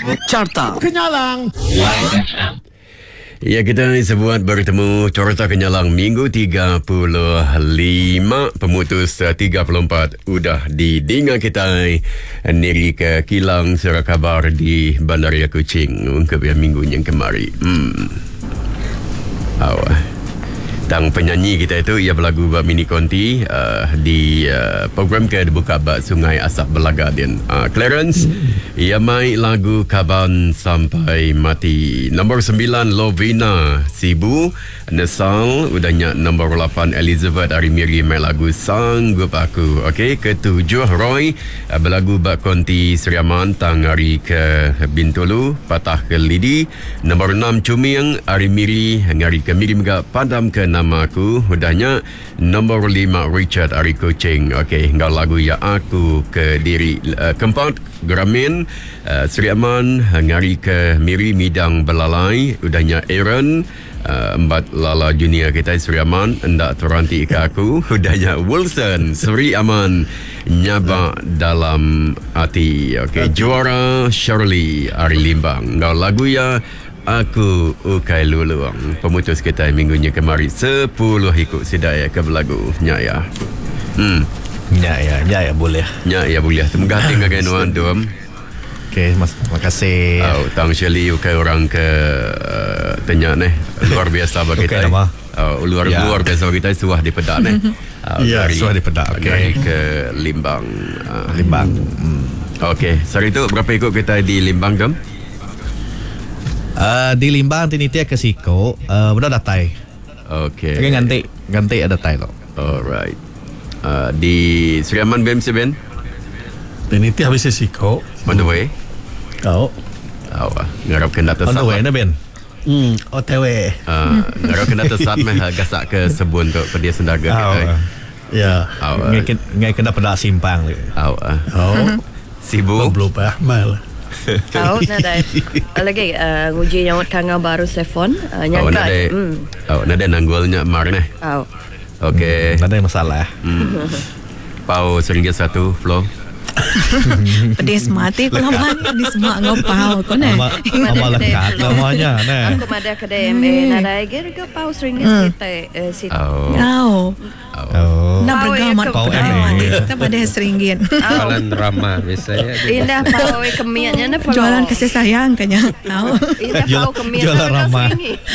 Carta Kenyalang. Ya, kita sebuat bertemu Carta Kenyalang minggu 35 pemutus 34 udah didengar kita niri ke kilang surat kabar di Bandaraya Kuching ke minggu yang kemarin. Tang penyanyi kita itu ia berlagu buat Mini Conti di program ke dibuka buat Sungai Asap Belaga dan Clarence ia main lagu Kaban Sampai Mati. Nombor 9 Lovina Sibu Nesal udahnya. Nombor 8 Elizabeth Arimiri main lagu Sanggup Aku. Okey, ke-7 Roy berlagu buat Conti Seriaman Tang Hari ke Bintulu Patah ke Lidi. Nombor 6 Cuming Arimiri Ngari ke Mirim ke Padam ke Nama Aku udahnya. Nombor 5 Richard Ari Kuching. Okey, hingga lagu Ya Aku ke Diri. Keempat Gramin Sri Aman Ngari ke Miri Midang Belalai udahnya. Aaron Empat Lala Junior kita Sri Aman Hendak Teranti ke Aku udahnya. Wilson Sri Aman Nyaba Dalam Hati. Okey, juara Shirley Ari Limbang hingga lagu Ya Aku Ukai Luluang. Pemutus kita minggunya kemarin 10 ikut sedaya ke berlagu Nyaya. Ya boleh. Ya boleh. Terima kasih dengan Wan Dom. Okey, terima kasih. Tang Shirley ukai orang ke tanya ni. Luar biasa bagi kita. Luar biasa bagi kita suah di Pedak ni. Ya, suah di Pedak. Okey, ke Limbang. Limbang. Okey, hari itu berapa ikut kita di Limbang Dom? Di Limbang tinitia ke Siko udah datai. Okey. Ganti ada datai lo. Alright. Di Sri Aman BMC Ben? Tinitia habis Siko. On the way? Ngarap kena tersat. On the way na Ben? OTW. Ngarap kena tersat meh gasak ke sebun tu pedia sendaga kita. Ya. Ngai kena pada simpang le. Sibuk. Belum mal. Tahu nada lagi nguji yang tangga baru telefon nyangka nada nanggulnya mar ni. Okey. Ada masalah. Pau RM1 flow. Pedis mati kelaman di semua ngopau kau ni. Amal lekat namanya nah. Aku ada kedai MA nada gerga pau RM1 situ. Nak bergamat pau kita pada RM1. Jualan ramah biasanya. Indah pau kemiannya na pau. Jualan kasih sayang kanya. Indah pau kemian. Jualan ramah.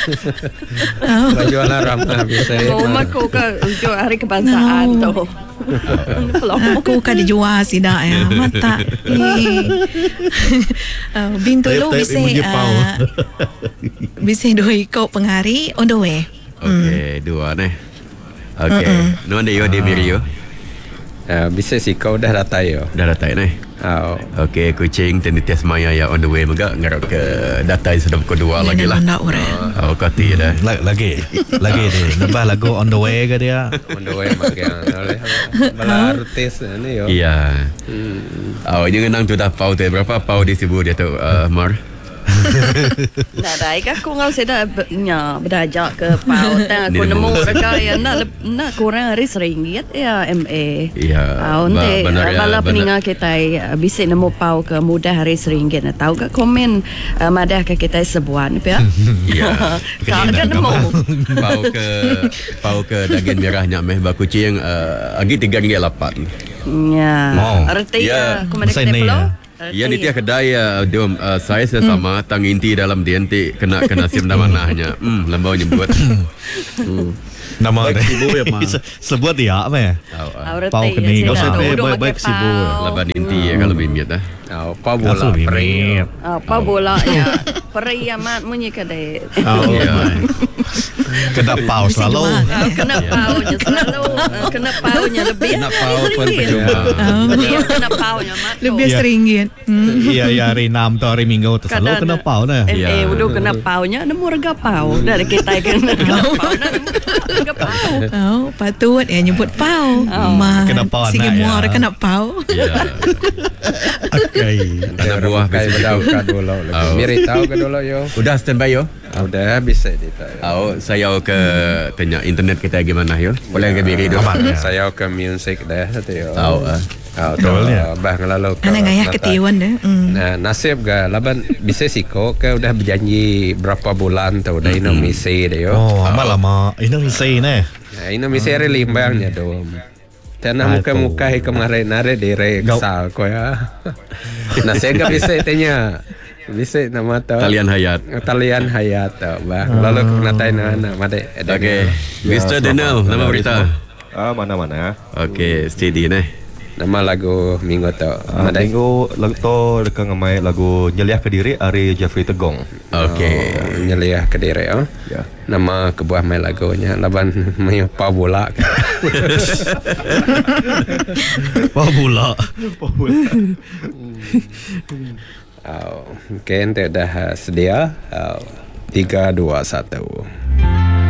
Jualan ramah biasanya. Rumah ku ke untuk hari kebangsaan tu. Aku kan dijual sidak ya mata Bintulu bisa 2 ikut penghari on the way. Okey, 2 ni. Okey. Nuan dia di Mirio. Bisa sih kau dah datai yo. Dah datai ni. Okey, Kuching tenitia semaya ya on the way juga ngarap ke datai sedap kedua lagi lah. Kati dah. Lagi ni. Nambah lagu on the way ke dia. On the way makan oleh bala artis ni yo. Ya. Jangan nang tu dah pau tu berapa pau di Sibu dia tu Mar. Nada aku ngau seda nya berdajak ke pau tang aku nemu mereka yang nak kurang hari RM1 ya MA. Ya. Bala peningat kita bisa nemu pau ke mudah hari RM1 tahu ke komen madah ke kita sebuan ya. Ya. Kan nemu pau ke daging merahnya meh bakucing agi RM3.8. Ya. Artinya aku mana kita pulau. Ya ni tiada kedai dom saya sama tang inti dalam DNT kena sim manahnya. Lambau nyebut. Nama dia sebut dia apa ya? Pau kening. Baik Sibu. Laban inti kalau bimit dah. Pau bola peri. Pau bola ya. Peri amat munyi kedai. Kena pau selalu. Kena paunya selalu. Kena paunya lebih. Kena pau pun percuma. Kena paunya mat. Lebih RM1. Iya hari 6 atau hari Minggu tu selalu kena pau nah. Udah kena paunya nemu harga pau. Dari kita kena pau harga pau. Patut nyebut pau. Kena pau nak. Sige muar kena pau. Okey. Anak buah kayak bedau ka dulu. Miri tahu ke dulu yo. Udah standby yo. Udah bisa dita. Saya saya ke tanya internet kita gimana yul? Boleh ke biri tu? Saya ke music dah tu. Tahu tu bang lalu. Anak ngayah ketiwan deh. Nah, nasib ga laban bisa siko ke udah berjanji berapa bulan tu dah Indonesia deh yo. Oh, lama Indonesia ni. Nah, Indonesia limbangnya tu. Tanah muka-muka kemarin nare dire kesal ko ya. Nah, saya ga bisa tanya. Bisa nama tu Talian Hayat bang. Lalu kena tanya made. Okay, Mr. Daniel, nama berita. Mana-mana. Okay, steady ni. Nama lagu minggu tu. Minggu lagu tu dekat ngamai lagu Nyeliah Kediri Ari Jeffrey Tegong. Okay, Nyeliah Kediri Ya. Nama kebuah mai lagunya laban main bola. Bola. Okay, ente dah sedia. 3, 2, 1.